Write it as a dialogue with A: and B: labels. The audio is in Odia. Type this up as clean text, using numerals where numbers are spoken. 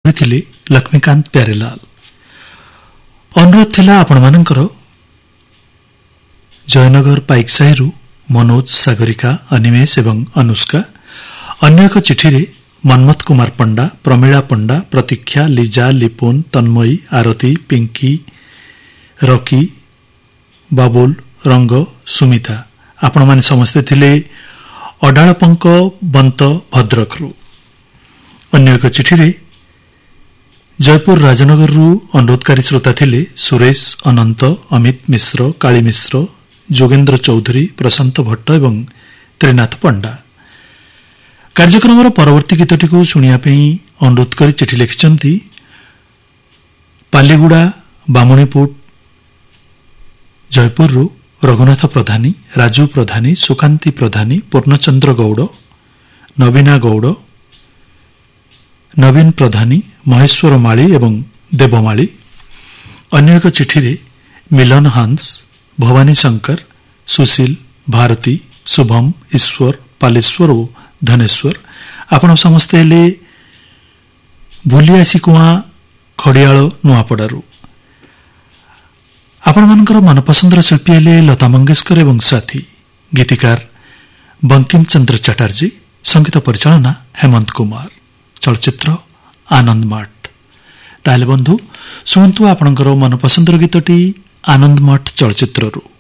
A: କବି ଥିଲେ ଲକ୍ଷ୍ମୀକାନ୍ତ ପ୍ୟାରେଲାଲ। ଅନୁରୋଧ ଥିଲା ଆପଣମାନଙ୍କର ଜୟନଗର ପାଇକସାହିରୁ ମନୋଜ, ସାଗରିକା, ଅନିମେଷ ଏବଂ ଅନୁଷ୍କା। ଅନ୍ୟ ଏକ ଚିଠିରେ ମନ୍ମଥ କୁମାର ପଣ୍ଡା, ପ୍ରମିଳା ପଣ୍ଡା, ପ୍ରତୀକ୍ଷା, ଲିଜା, ଲିପୁନ, ତନ୍ମୟୀ, ଆରତୀ, ପିଙ୍କି, ରକି, ବାବୁଲ, ରଙ୍ଗ, ସୁମିତା ଆପଣମାନେ ସମସ୍ତେ ଥିଲେ ଅଡାଳପଙ୍କ ବନ୍ତ ଭଦ୍ରକରୁ। ଅନ୍ୟ ଏକ ଚିଠିରେ ଜୟପୁର ରାଜନଗରରୁ ଅନୁରୋଧକାରୀ ଶ୍ରୋତା ଥିଲେ ସୁରେଶ, ଅନନ୍ତ, ଅମିତ ମିଶ୍ର, କାଳୀ ମିଶ୍ର, ଯୋଗେନ୍ଦ୍ର ଚୌଧୁରୀ, ପ୍ରଶାନ୍ତ ଭଟ୍ଟ ଏବଂ ତ୍ରିନାଥ ପଣ୍ଡା। କାର୍ଯ୍ୟକ୍ରମର ପରବର୍ତ୍ତୀ ଗୀତଟିକୁ ଶୁଣିବା ପାଇଁ ଅନୁରୋଧ କରି ଚିଠି ଲେଖିଛନ୍ତି ପାଲିଗୁଡ଼ା, ବାମୁଣୀପୁଟ, ଜୟପୁରରୁ ରଘୁନାଥ ପ୍ରଧାନୀ, ରାଜୁ ପ୍ରଧାନୀ, ସୁକାନ୍ତି ପ୍ରଧାନୀ, ପୂର୍ଣ୍ଣଚନ୍ଦ୍ର ଗୌଡ଼, ନବୀନା ଗୌଡ଼, ନବୀନ ପ୍ରଧାନୀ, ମହେଶ୍ୱର ମାଳି ଏବଂ ଦେବମାଳି। ଅନ୍ୟ ଏକ ଚିଠିରେ ମିଲନ ହଂସ, ଭବାନୀ ଶଙ୍କର, ସୁଶୀଲ, ଭାରତୀ, ଶୁଭମ, ଈଶ୍ୱର, ପାଲେଶ୍ୱର ଓ ଧନେଶ୍ୱର ଆପଣ ସମସ୍ତେ ହେଲେ ଭୁଲିଆସି କୁଆ ଖଡ଼ିଆଳ ନୂଆପଡ଼ାରୁ। ଆପଣମାନଙ୍କର ମନପସନ୍ଦର ଶିଳ୍ପୀ ହେଲେ ଲତା ମଙ୍ଗେଶକର ଏବଂ ସାଥୀ। ଗୀତିକାର ବଙ୍କିମ ଚନ୍ଦ୍ର ଚାଟାର୍ଜୀ, ସଙ୍ଗୀତ ପରିଚାଳନା ହେମନ୍ତ କୁମାର। ଚଳଚ୍ଚିତ୍ର ଆନନ୍ଦ ମଠ। ତାହେଲେ ବନ୍ଧୁ ଶୁଣନ୍ତୁ ଆପଣଙ୍କର ମନପସନ୍ଦର ଗୀତଟି ଆନନ୍ଦ ମଠ ଚଳଚ୍ଚିତ୍ରରୁ।